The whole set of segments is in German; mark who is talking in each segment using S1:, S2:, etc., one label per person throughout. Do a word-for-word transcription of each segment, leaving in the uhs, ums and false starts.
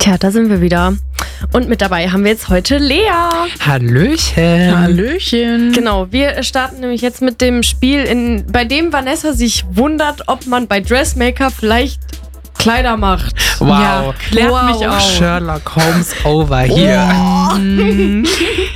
S1: Tja, da sind wir wieder. Und mit dabei haben wir jetzt heute Lea.
S2: Hallöchen.
S3: Hallöchen.
S1: Genau, wir starten nämlich jetzt mit dem Spiel, in, bei dem Vanessa sich wundert, ob man bei Dressmaker vielleicht Kleider macht.
S2: Wow.
S3: Ja, klärt
S1: Wow.
S3: mich auf.
S2: Sherlock Holmes over here.
S3: Mhm.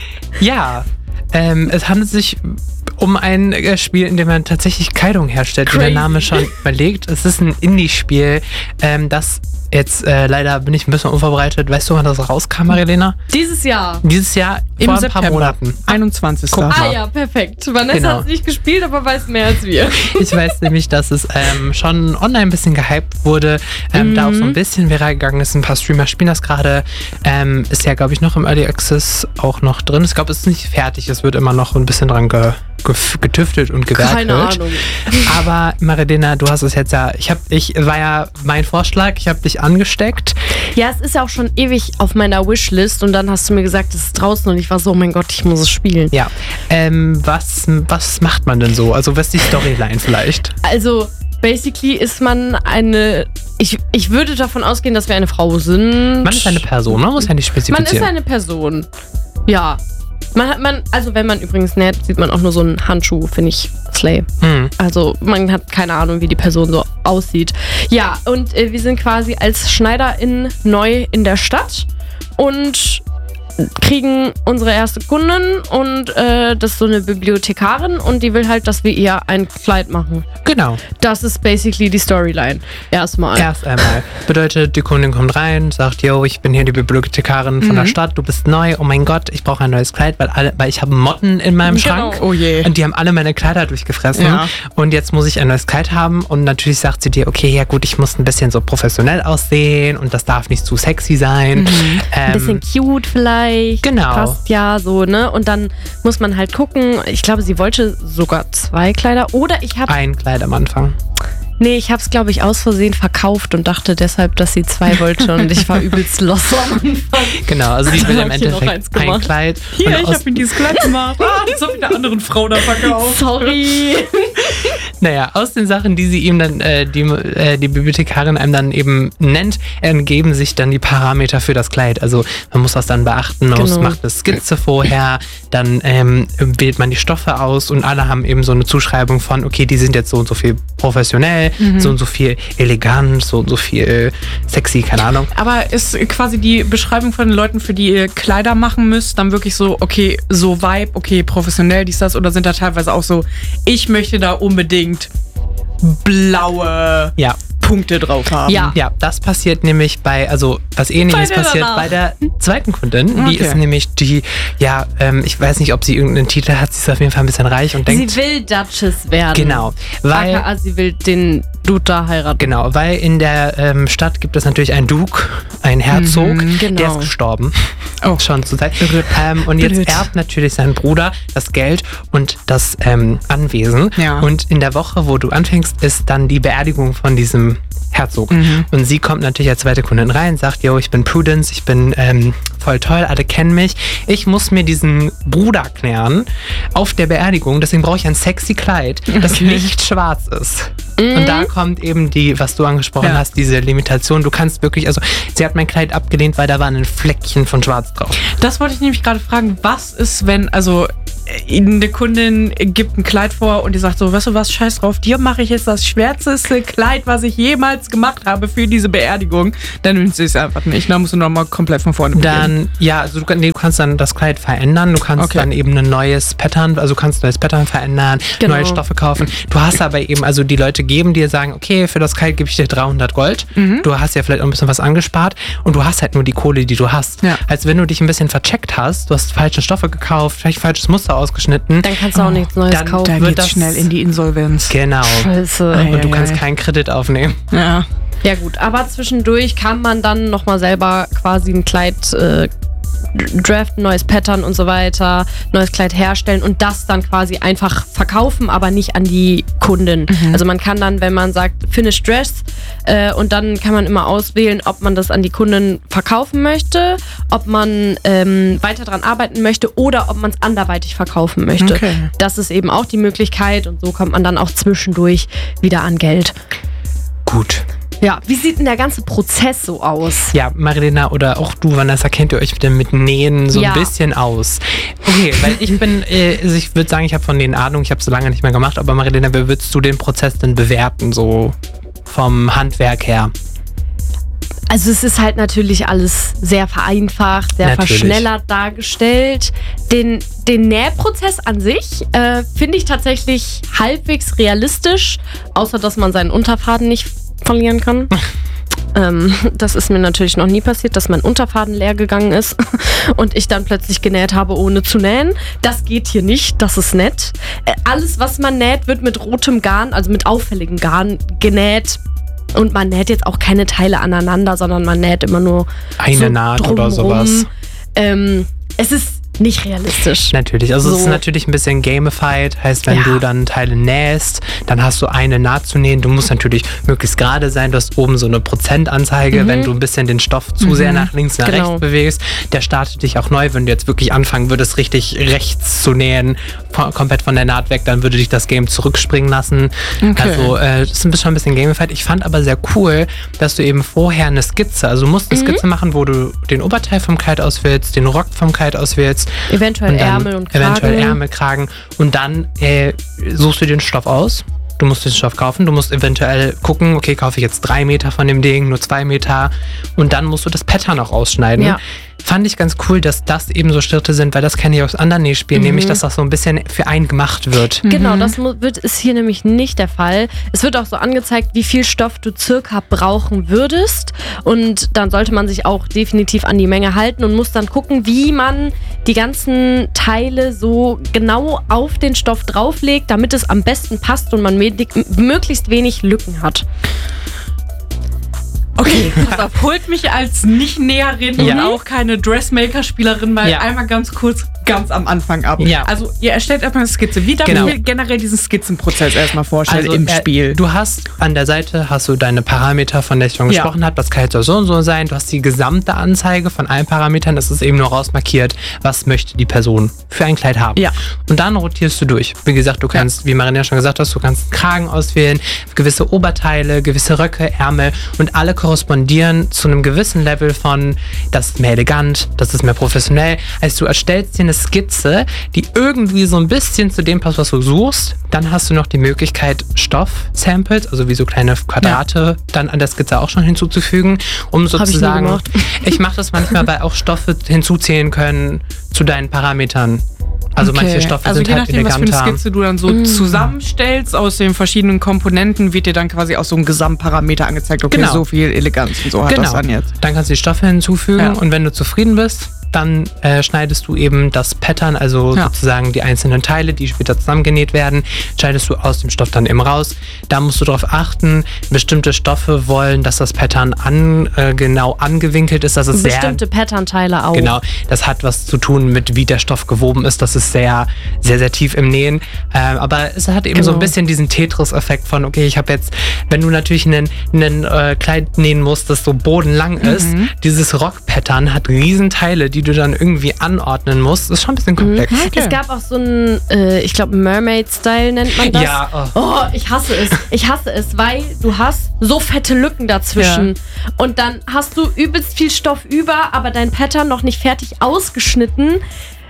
S2: Ja, ähm, es handelt sich um ein äh, Spiel, in dem man tatsächlich Kleidung herstellt, wie der
S1: Crazy.
S2: Name schon überlegt. Es ist ein Indie-Spiel, ähm, das jetzt äh, leider bin ich ein bisschen unvorbereitet. Weißt du, wann das rauskam, Marilena?
S1: Dieses Jahr.
S2: Dieses Jahr
S3: Im
S2: vor ein
S3: September.
S2: paar Monaten.
S3: einundzwanzigsten
S2: Guck mal.
S1: Ah ja, perfekt. Vanessa
S2: Genau.
S1: hat es nicht gespielt, aber weiß mehr als wir.
S2: Ich weiß nämlich, dass es ähm, schon online ein bisschen gehypt wurde, ähm,
S1: Mhm.
S2: da auch so ein bisschen viral gegangen ist. Ein paar Streamer spielen das gerade. Ähm, ist ja, glaube ich, noch im Early Access auch noch drin. Ich glaube, es ist nicht fertig. Es wird immer noch ein bisschen dran ge gef- getüftelt und gewerkelt.
S1: Keine Ahnung.
S2: Aber Marilena, du hast es jetzt ja, ich habe, ich war ja mein Vorschlag, ich habe dich angesteckt.
S1: Ja, es ist ja auch schon ewig auf meiner Wishlist und dann hast du mir gesagt, es ist draußen und ich war so, oh mein Gott, ich muss es spielen.
S2: Ja, ähm, was, was macht man denn so? Also was ist die Storyline vielleicht?
S1: Also, basically ist man eine. Ich, ich würde davon ausgehen, dass wir eine Frau sind.
S2: Man ist eine Person, man muss ja nicht
S1: Man
S2: spezifizieren.
S1: ist eine Person. Ja. Man hat man, also wenn man übrigens näht, sieht man auch nur so einen Handschuh, finde ich slay.
S2: Hm.
S1: Also man hat keine Ahnung, wie die Person so aussieht. Ja, und äh, wir sind quasi als Schneiderin neu in der Stadt und kriegen unsere erste Kundin und äh, das ist so eine Bibliothekarin und die will halt, dass wir ihr ein Kleid machen.
S2: Genau.
S1: Das ist basically die Storyline. Erstmal.
S2: Erst einmal. Bedeutet, die Kundin kommt rein, sagt, yo, ich bin hier die Bibliothekarin von der Stadt, du bist neu, oh mein Gott, ich brauche ein neues Kleid, weil, alle, weil ich habe Motten in meinem
S1: Genau.
S2: Schrank.
S3: Oh je.
S2: Und die haben alle meine Kleider durchgefressen.
S3: Ja.
S2: Und jetzt muss ich ein neues Kleid haben. Und natürlich sagt sie dir, okay, ja gut, ich muss ein bisschen so professionell aussehen und das darf nicht zu sexy sein. Ähm,
S1: Ein bisschen cute vielleicht.
S2: Genau.
S1: Passt ja so, ne? Und dann muss man halt gucken. Ich glaube, sie wollte sogar zwei Kleider. Oder ich habe.
S2: ein Kleid am Anfang.
S1: Nee, ich habe es, glaube ich, aus Versehen verkauft und dachte deshalb, dass sie zwei wollte. Und ich war übelst lost am Anfang.
S2: Genau, also die will
S1: Dann
S2: im
S1: hab ich hier noch eins
S2: Endeffekt ein
S1: gemacht.
S2: Kleid.
S3: Hier,
S2: und
S3: ich
S2: aus,
S3: habe ihm dieses Kleid gemacht. Ah, das habe ich einer anderen Frau da verkauft.
S1: Sorry.
S2: Naja, aus den Sachen, die sie ihm dann, äh, die, äh, die Bibliothekarin einem dann eben nennt, ergeben sich dann die Parameter für das Kleid. Also man muss das dann beachten, man muss,
S1: Genau.
S2: macht eine Skizze vorher, dann ähm, wählt man die Stoffe aus und alle haben eben so eine Zuschreibung von, okay, die sind jetzt so und so viel professionell, so und so viel elegant, so und so viel sexy, keine Ahnung.
S3: Aber ist quasi die Beschreibung von den Leuten, für die ihr Kleider machen müsst, dann wirklich so, okay, so Vibe, okay, professionell, dies, das, oder sind da teilweise auch so, ich möchte da unbedingt blaue
S2: Ja.
S3: Punkte drauf haben?
S1: Ja.
S2: Ja, das passiert nämlich bei, also was ähnliches
S1: Bei der
S2: passiert
S1: danach.
S2: bei der zweiten Kundin. Die
S3: Okay.
S2: ist nämlich die, ja, ähm, ich weiß nicht, ob sie irgendeinen Titel hat, sie ist auf jeden Fall ein bisschen reich und denkt,
S1: Sie will Duchess werden.
S2: genau, weil,
S1: A K A, sie will den Dude da heiraten.
S2: genau, weil in der ähm, Stadt gibt es natürlich einen Duke, einen Herzog,
S1: Mhm, genau.
S2: der ist gestorben.
S3: Oh.
S2: Schon zur Zeit. Ähm, und jetzt
S1: Blöd.
S2: erbt natürlich sein Bruder das Geld und das ähm, Anwesen.
S3: Ja.
S2: Und in der Woche, wo du anfängst, ist dann die Beerdigung von diesem Herzog.
S3: Mhm.
S2: Und sie kommt natürlich als zweite Kundin rein, sagt, yo, ich bin Prudence, ich bin ähm, voll toll, alle kennen mich. Ich muss mir diesen Bruder klären auf der Beerdigung, deswegen brauche ich ein sexy Kleid, das
S3: Okay.
S2: nicht schwarz ist. Und da kommt eben die, was du angesprochen
S3: Ja.
S2: hast, diese Limitation. Du kannst wirklich, also sie hat mein Kleid abgelehnt, weil da war ein Fleckchen von schwarz drauf.
S3: Das wollte ich nämlich gerade fragen, was ist, wenn, also äh, eine Kundin gibt ein Kleid vor und die sagt so, weißt du was, scheiß drauf, dir mache ich jetzt das schwärzeste Kleid, was ich jemals gemacht habe für diese Beerdigung. Dann nimmt sie es einfach nicht. Da musst du nochmal komplett von vorne beginnen.
S2: Dann, ja, also du, kann- nee, du kannst dann das Kleid verändern, du kannst
S3: Okay.
S2: dann eben ein neues Pattern, also du kannst ein neues Pattern verändern,
S1: Genau.
S2: neue Stoffe kaufen. Du hast aber eben, also die Leute geben dir, sagen, okay, für das Kleid gebe ich dir dreihundert Gold.
S3: Mhm.
S2: Du hast ja vielleicht auch ein bisschen was angespart und du hast halt nur die Kohle, die du hast.
S3: Ja.
S2: Als wenn du dich ein bisschen vercheckt hast, du hast falsche Stoffe gekauft, vielleicht falsches Muster ausgeschnitten.
S1: Dann kannst du auch nichts Neues
S2: Dann-
S1: kaufen.
S3: Da
S2: wird
S3: geht's
S2: das-
S3: schnell in die Insolvenz.
S2: Genau.
S1: Scheiße.
S3: Ei,
S2: Und du
S3: ei,
S2: kannst
S3: ei.
S2: keinen Kredit aufnehmen.
S3: Ja.
S1: Ja gut, aber zwischendurch kann man dann nochmal selber quasi ein Kleid äh, draften, neues Pattern und so weiter, neues Kleid herstellen und das dann quasi einfach verkaufen, aber nicht an die Kundin. Also man kann dann, wenn man sagt Finish Dress äh, und dann kann man immer auswählen, ob man das an die Kundin verkaufen möchte, ob man ähm, weiter dran arbeiten möchte oder ob man es anderweitig verkaufen möchte.
S3: Okay.
S1: Das ist eben auch die Möglichkeit und so kommt man dann auch zwischendurch wieder an Geld.
S2: Gut.
S1: Ja, wie sieht denn der ganze Prozess so aus?
S2: Ja, Marilena oder auch du, Vanessa, kennt ihr euch wieder mit Nähen so
S1: Ja.
S2: ein bisschen aus? Okay, weil ich bin, äh, also ich würde sagen, ich habe von Nähen Ahnung, ich habe es so lange nicht mehr gemacht, aber Marilena, wie würdest du den Prozess denn bewerten, so vom Handwerk her?
S1: Also es ist halt natürlich alles sehr vereinfacht, sehr
S2: Natürlich.
S1: verschnellert dargestellt. Den, den Nähprozess an sich äh, finde ich tatsächlich halbwegs realistisch, außer dass man seinen Unterfaden nicht verlieren kann. ähm, das ist mir natürlich noch nie passiert, dass mein Unterfaden leer gegangen ist und ich dann plötzlich genäht habe, ohne zu nähen. Das geht hier nicht, das ist nett. Äh, alles, was man näht, wird mit rotem Garn, also mit auffälligem Garn genäht. Und man näht jetzt auch keine Teile aneinander, sondern man näht immer nur
S2: Eine
S1: so
S2: Naht oder
S1: drumrum.
S2: sowas.
S1: Ähm, es ist nicht realistisch.
S2: Natürlich, also es
S1: So.
S2: ist natürlich ein bisschen gamified, heißt, wenn
S1: Ja.
S2: du dann Teile nähst, dann hast du eine Naht zu nähen. Du musst natürlich möglichst gerade sein, du hast oben so eine Prozentanzeige, wenn du ein bisschen den Stoff zu sehr nach links, nach
S1: Genau.
S2: rechts bewegst, der startet dich auch neu. Wenn du jetzt wirklich anfangen würdest, richtig rechts zu nähen, von, komplett von der Naht weg, dann würde dich das Game zurückspringen lassen.
S3: Okay.
S2: Also äh, das ist schon ein bisschen gamified. Ich fand aber sehr cool, dass du eben vorher eine Skizze, also du musst eine Skizze machen, wo du den Oberteil vom Kleid auswählst, den Rock vom Kleid auswählst,
S1: Eventuell
S2: und dann
S1: Ärmel und Kragen.
S2: Eventuell Ärmel, Kragen. Und dann äh, suchst du den Stoff aus. Du musst den Stoff kaufen. Du musst eventuell gucken, okay, kaufe ich jetzt drei Meter von dem Ding, nur zwei Meter. Und dann musst du das Pattern auch ausschneiden.
S1: Ja.
S2: Fand ich ganz cool, dass das eben so Schritte sind, weil das kenne ich aus anderen Nähspielen, nämlich, dass das so ein bisschen für einen gemacht wird.
S1: Genau, das mu- wird, ist hier nämlich nicht der Fall. Es wird auch so angezeigt, wie viel Stoff du circa brauchen würdest. Und dann sollte man sich auch definitiv an die Menge halten und muss dann gucken, wie man die ganzen Teile so genau auf den Stoff drauflegt, damit es am besten passt und man med- möglichst wenig Lücken hat.
S3: Okay, pass auf, holt mich als Nicht-Näherin und
S2: Ja.
S3: auch keine Dressmaker-Spielerin mal
S2: Ja.
S3: einmal ganz kurz ganz am Anfang ab.
S2: Ja.
S3: Also ihr erstellt erstmal eine Skizze. Wie darf
S2: Genau.
S3: ich mir generell diesen Skizzenprozess erstmal vorstellen im
S2: äh,
S3: Spiel?
S2: Du hast an der Seite hast du deine Parameter, von der ich schon
S3: Ja.
S2: gesprochen habe. Das Kleid soll so und so sein. Du hast die gesamte Anzeige von allen Parametern. Das ist eben nur rausmarkiert, was möchte die Person für ein Kleid haben.
S3: Ja.
S2: Und dann rotierst du durch. Wie gesagt, du kannst, wie Marilena schon gesagt hast, du kannst einen Kragen auswählen, gewisse Oberteile, gewisse Röcke, Ärmel und alle korrespondieren zu einem gewissen Level von, das ist mehr elegant, das ist mehr professionell. Also du erstellst dir eine Skizze, die irgendwie so ein bisschen zu dem passt, was du suchst. Dann hast du noch die Möglichkeit, Stoff-Samples, also wie so kleine Quadrate, dann an der Skizze auch schon hinzuzufügen, um
S1: ich nie
S2: sozusagen.
S1: gemacht.
S2: Ich mache das manchmal, weil auch Stoffe hinzuzählen können zu deinen Parametern. Also
S3: Okay.
S2: manche Stoffe
S3: also
S2: sind
S3: je
S2: halt
S3: nachdem, was für eine
S2: eleganter.
S3: Skizze du dann so zusammenstellst aus den verschiedenen Komponenten, wird dir dann quasi auch so ein Gesamtparameter angezeigt. Okay,
S2: Genau.
S3: so viel Eleganz und so hat
S2: Genau.
S3: das dann jetzt.
S2: Dann kannst du die Stoffe hinzufügen
S3: Ja.
S2: und wenn du zufrieden bist, dann äh, schneidest du eben das Pattern, also
S3: Ja.
S2: sozusagen die einzelnen Teile, die später zusammengenäht werden, schneidest du aus dem Stoff dann eben raus. Da musst du darauf achten, bestimmte Stoffe wollen, dass das Pattern an, äh, genau angewinkelt ist, dass es sehr...
S1: Bestimmte Patternteile auch.
S2: Genau, das hat was zu tun mit, wie der Stoff gewoben ist. Das ist sehr, sehr, sehr tief im Nähen. Ähm, aber es hat eben so ein
S1: Genau.
S2: bisschen diesen Tetris-Effekt von, okay, ich habe jetzt, wenn du natürlich einen, einen äh, Kleid nähen musst, das so bodenlang ist, dieses Rock-Pattern hat Riesenteile, die du dann irgendwie anordnen musst. Das ist schon ein bisschen komplex.
S3: Okay.
S1: Es gab auch so einen, äh, ich glaube, Mermaid-Style nennt man das.
S2: Ja, oh.
S1: Oh, ich hasse es. Ich hasse es, weil du hast so fette Lücken dazwischen. Und dann hast du übelst viel Stoff über, aber dein Pattern noch nicht fertig ausgeschnitten,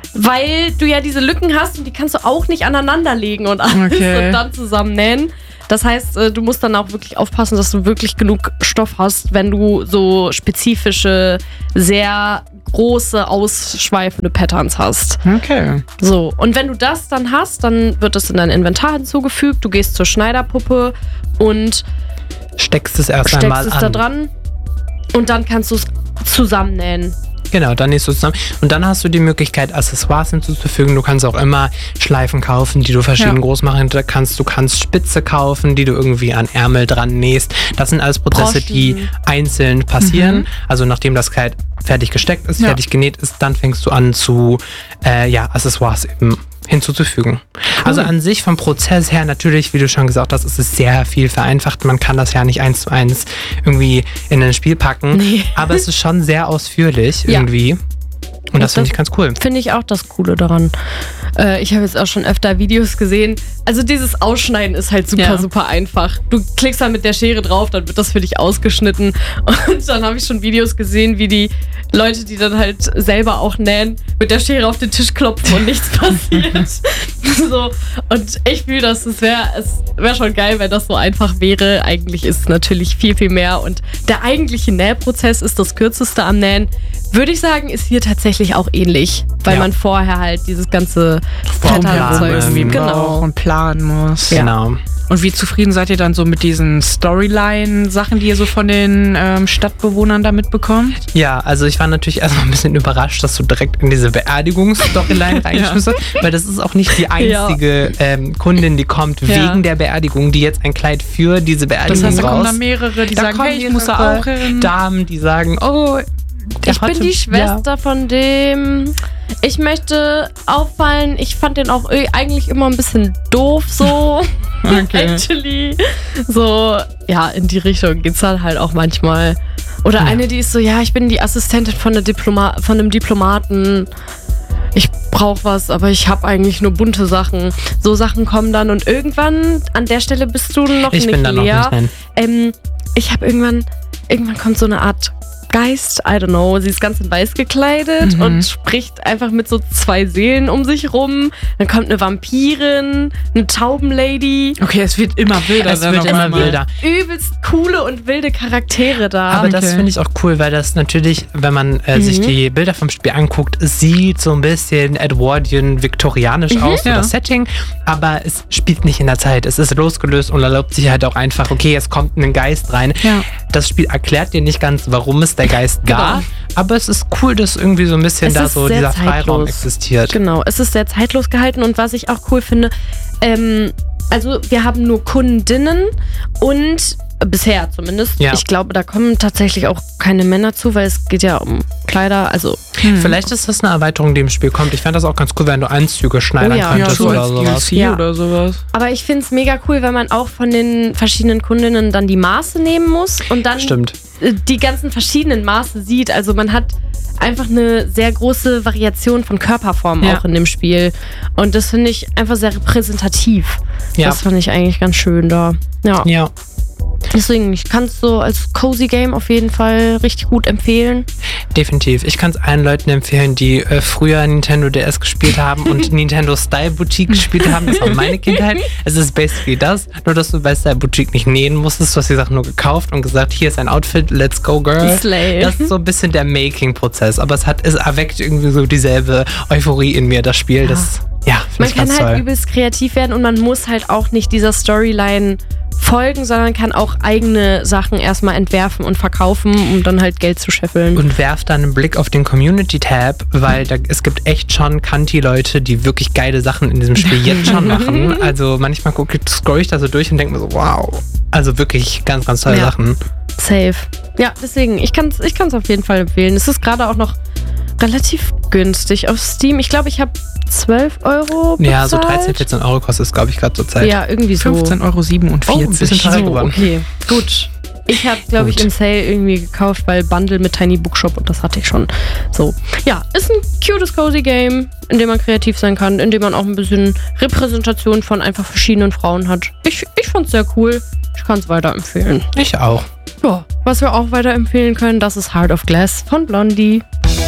S1: weil du ja diese Lücken hast und die kannst du auch nicht aneinanderlegen und alles
S3: Okay.
S1: und dann zusammennähen. Das heißt, äh, du musst dann auch wirklich aufpassen, dass du wirklich genug Stoff hast, wenn du so spezifische, sehr große, ausschweifende Patterns hast.
S3: Okay.
S1: So, und wenn du das dann hast, dann wird es in dein Inventar hinzugefügt. Du gehst zur Schneiderpuppe und
S2: Steckst es erst
S1: steckst
S2: einmal
S1: es
S2: an.
S1: da dran und dann kannst du es zusammennähen.
S2: Genau, dann nähst du zusammen. Und dann hast du die Möglichkeit, Accessoires hinzuzufügen. Du kannst auch immer Schleifen kaufen, die du verschieden
S3: Ja.
S2: groß machen kannst. Du kannst Spitze kaufen, die du irgendwie an Ärmel dran nähst. Das sind alles Prozesse,
S1: Broschen.
S2: die einzeln passieren. Also nachdem das Kleid fertig gesteckt ist,
S3: Ja.
S2: fertig genäht ist, dann fängst du an zu, äh, ja, Accessoires eben hinzuzufügen. Also an sich vom Prozess her natürlich, wie du schon gesagt hast, ist es sehr viel vereinfacht. Man kann das ja nicht eins zu eins irgendwie in ein Spiel packen,
S1: Nee.
S2: aber es ist schon sehr ausführlich
S1: Ja.
S2: irgendwie. Und das finde ich ganz cool.
S1: Finde ich auch das Coole daran. Äh, ich habe jetzt auch schon öfter Videos gesehen. Also dieses Ausschneiden ist halt super,
S3: Ja.
S1: super einfach. Du klickst dann mit der Schere drauf, dann wird das für dich ausgeschnitten. Und dann habe ich schon Videos gesehen, wie die Leute, die dann halt selber auch nähen, mit der Schere auf den Tisch klopfen und nichts passiert. So. Und ich fühle das, es wäre es wär schon geil, wenn das so einfach wäre. Eigentlich ist es natürlich viel, viel mehr. Und der eigentliche Nähprozess ist das kürzeste am Nähen. Würde ich sagen, ist hier tatsächlich auch ähnlich, weil
S2: Ja.
S1: man vorher halt dieses ganze
S2: Vorplanen
S1: Pattern-Zeug
S2: irgendwie
S3: Genau. Und planen muss.
S2: Genau.
S3: Und wie zufrieden seid ihr dann so mit diesen Storyline-Sachen, die ihr so von den ähm, Stadtbewohnern da mitbekommt?
S2: Ja, also ich war natürlich erstmal ein bisschen überrascht, dass du direkt in diese Beerdigungsstoryline reingeschmissen hast, weil das ist auch nicht die einzige ähm, Kundin, die kommt
S3: Ja.
S2: wegen der Beerdigung, die jetzt ein Kleid für diese
S3: Das
S2: Beerdigung
S3: heißt, da kommen
S2: raus.
S3: dann mehrere, die
S2: Da
S3: sagen,
S2: kommen
S3: hey, ich muss da
S2: mehrere
S3: auch hin.
S2: Damen, die sagen, oh, der
S1: Ich bin
S2: hatte-
S1: die Schwester von dem. Ich möchte auffallen, ich fand den auch eh eigentlich immer ein bisschen doof so.
S3: Okay.
S1: Actually. So, ja, in die Richtung geht's dann halt auch manchmal. Oder
S2: Ja.
S1: eine, die ist so, ja, ich bin die Assistentin von, der Diploma von einem Diplomaten. Ich brauche was, aber ich habe eigentlich nur bunte Sachen. So Sachen kommen dann und irgendwann, an der Stelle bist du noch
S2: Ich
S1: nicht
S2: bin da noch
S1: leer.
S2: nicht, nein.
S1: Ähm, ich habe irgendwann, irgendwann kommt so eine Art Geist, I don't know, sie ist ganz in weiß gekleidet
S3: Mhm.
S1: und spricht einfach mit so zwei Seelen um sich rum. Dann kommt eine Vampirin, eine Taubenlady.
S3: Okay, es wird immer wilder.
S2: Es
S3: dann
S2: wird
S3: auf
S2: immer
S3: einmal.
S2: wilder.
S1: Übelst coole und wilde Charaktere da.
S2: Aber das
S3: okay.
S2: finde ich auch cool, weil das natürlich, wenn man äh, sich
S1: Mhm.
S2: die Bilder vom Spiel anguckt, es sieht so ein bisschen Edwardian, viktorianisch aus, so
S3: Ja.
S2: das Setting, aber es spielt nicht in der Zeit. Es ist losgelöst und erlaubt sich halt auch einfach, okay, es kommt ein Geist rein.
S3: Ja.
S2: Das Spiel erklärt dir nicht ganz, warum es der Geist
S1: Genau.
S2: gab, aber es ist cool, dass irgendwie so ein bisschen
S1: Es
S2: da
S1: ist
S2: so
S1: sehr
S2: dieser Freiraum
S1: zeitlos.
S2: existiert.
S1: Genau, es ist sehr zeitlos gehalten und was ich auch cool finde, ähm, also wir haben nur Kundinnen und äh, bisher zumindest.
S2: Ja.
S1: Ich glaube, da kommen tatsächlich auch keine Männer zu, weil es geht ja um Kleider, also
S2: Vielleicht ist das eine Erweiterung, die im Spiel kommt. Ich fände das auch ganz cool, wenn du Anzüge schneidern
S1: Oh ja.
S3: Ja,
S2: könntest
S3: so
S2: oder
S3: als
S2: sowas.
S3: D L C
S1: Ja.
S3: oder sowas.
S1: aber ich finde es mega cool, wenn man auch von den verschiedenen Kundinnen dann die Maße nehmen muss und dann
S2: Stimmt.
S1: äh, die ganzen verschiedenen Maße sieht. Also man hat einfach eine sehr große Variation von Körperformen
S3: Ja.
S1: auch in dem Spiel. Und das finde ich einfach sehr repräsentativ.
S2: Ja.
S1: Das fand ich eigentlich ganz schön da. Ja.
S2: Ja.
S1: Deswegen, ich kann es so als Cozy Game auf jeden Fall richtig gut empfehlen.
S2: Definitiv. Ich kann es allen Leuten empfehlen, die äh, früher Nintendo D S gespielt haben und Nintendo Style Boutique gespielt haben. Das war meine Kindheit. Es ist basically das, nur dass du bei Style Boutique nicht nähen musstest. Du hast die Sachen nur gekauft und gesagt, hier ist ein Outfit, let's go girl.
S1: Slay.
S2: Das ist so ein bisschen der Making-Prozess, aber es hat, es erweckt irgendwie so dieselbe Euphorie in mir, das Spiel. Das, ja, finde
S1: Man
S2: ich
S1: kann
S2: ganz
S1: halt
S2: toll.
S1: übelst kreativ werden und man muss halt auch nicht dieser Storyline folgen, sondern kann auch eigene Sachen erstmal entwerfen und verkaufen, um dann halt Geld zu scheffeln.
S2: Und werf dann einen Blick auf den Community-Tab, weil da, es gibt echt schon Kanti-Leute, die wirklich geile Sachen in diesem Spiel jetzt schon machen. Also manchmal guck, scroll ich da so durch und denke mir so, wow. Also wirklich ganz, ganz tolle
S1: Ja.
S2: Sachen.
S1: Safe. Ja, deswegen, ich kann es ich kann's auf jeden Fall empfehlen. Es ist gerade auch noch relativ günstig auf Steam. Ich glaube, ich habe zwölf Euro bezahlt.
S2: Ja, so dreizehn, vierzehn Euro kostet es, glaube ich, gerade zur Zeit.
S1: Ja, irgendwie so.
S3: fünfzehn Euro siebenundvierzig.
S2: Oh, ein bisschen teurer
S1: So,
S2: geworden.
S1: okay, gut. Ich habe, glaube ich,
S2: Gut.
S1: im Sale irgendwie gekauft, weil Bundle mit Tiny Bookshop und das hatte ich schon. So, ja, ist ein cutes, cozy Game, in dem man kreativ sein kann, in dem man auch ein bisschen Repräsentation von einfach verschiedenen Frauen hat. Ich, ich fand's sehr cool. Ich kann es weiterempfehlen.
S2: Ich auch.
S1: Ja, was wir auch weiterempfehlen können, das ist Heart of Glass von Blondie.